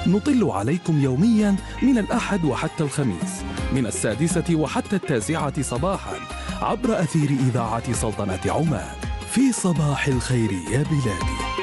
نطل عليكم يوميا من الأحد وحتى الخميس من 6 وحتى 9 صباحا عبر أثير إذاعة سلطنة عمان في صباح الخير يا بلادي.